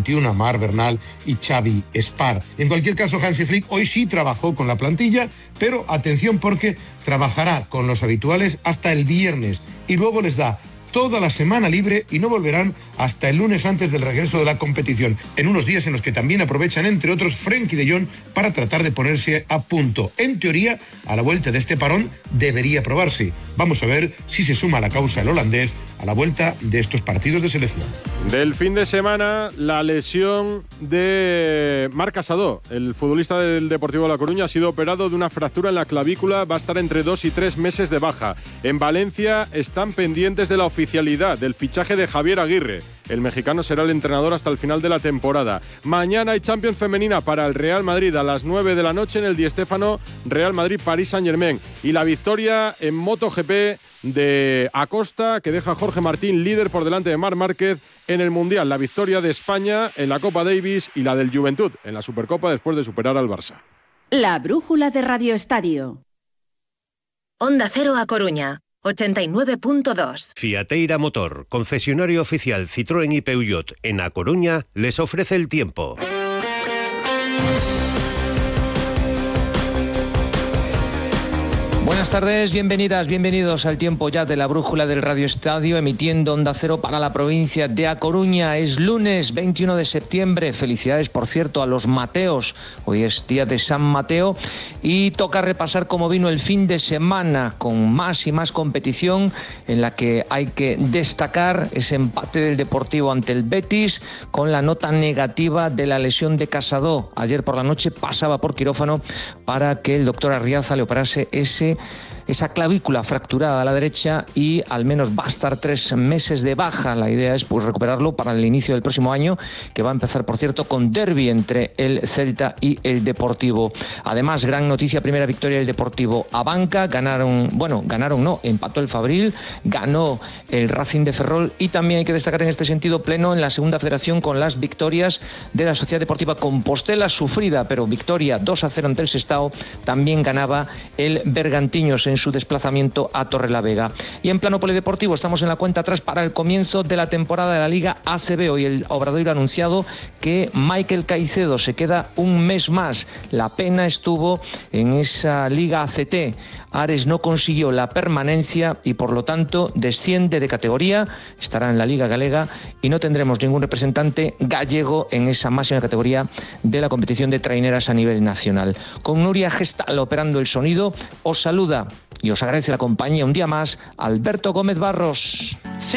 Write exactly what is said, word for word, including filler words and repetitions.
veintiuno, Marc Bernal y Xavi Espar. En cualquier caso, Hansi Flick hoy sí trabajó con la plantilla, pero atención porque trabajará con los habituales hasta el viernes y luego les da toda la semana libre y no volverán hasta el lunes antes del regreso de la competición, en unos días en los que también aprovechan, entre otros, Frenkie de Jong para tratar de ponerse a punto. En teoría, a la vuelta de este parón debería probarse. Vamos a ver si se suma a la causa el holandés a la vuelta de estos partidos de selección. Del fin de semana, la lesión de Marc Casadó, el futbolista del Deportivo de La Coruña, ha sido operado de una fractura en la clavícula, va a estar entre dos y tres meses de baja. En Valencia están pendientes de la oficialidad del fichaje de Javier Aguirre. El mexicano será el entrenador hasta el final de la temporada. Mañana hay Champions femenina para el Real Madrid a las nueve de la noche en el Di Stéfano, Real Madrid-París Saint-Germain. Y la victoria en MotoGP de Acosta, que deja a Jorge Martín líder por delante de Marc Márquez en el Mundial. La victoria de España en la Copa Davis y la del Juventud en la Supercopa después de superar al Barça. La brújula de Radio Estadio. Onda Cero A Coruña, ochenta y nueve punto dos. Fiateira Motor, concesionario oficial Citroën y Peugeot en A Coruña, les ofrece el tiempo. Buenas tardes, bienvenidas, bienvenidos al tiempo ya de la brújula del Radio Estadio, emitiendo Onda Cero para la provincia de A Coruña. Es lunes veintiuno de septiembre, felicidades por cierto a los Mateos, hoy es día de San Mateo y toca repasar cómo vino el fin de semana con más y más competición en la que hay que destacar ese empate del Deportivo ante el Betis con la nota negativa de la lesión de Casadó. Ayer por la noche pasaba por quirófano para que el doctor Arriaza le operase ese esa clavícula fracturada a la derecha y al menos va a estar tres meses de baja. La idea es pues recuperarlo para el inicio del próximo año, que va a empezar, por cierto, con derbi entre el Celta y el Deportivo. Además, gran noticia, primera victoria del Deportivo a banca. Ganaron, bueno, ganaron no, empató el Fabril, ganó el Racing de Ferrol y también hay que destacar en este sentido pleno en la segunda federación con las victorias de la Sociedad Deportiva Compostela, sufrida, pero victoria dos a cero ante el Sestao. También ganaba el Bergantiños en su desplazamiento a Torrelavega. Y en plano polideportivo estamos en la cuenta atrás para el comienzo de la temporada de la Liga A C B. Hoy el Obradoiro ha anunciado que Michael Caicedo se queda un mes más. La pena estuvo en esa Liga A C T. Ares no consiguió la permanencia y por lo tanto desciende de categoría, estará en la Liga Galega y no tendremos ningún representante gallego en esa máxima categoría de la competición de traineras a nivel nacional. Con Nuria Gestal operando el sonido, os saluda y os agradece la compañía un día más Alberto Gómez Barros.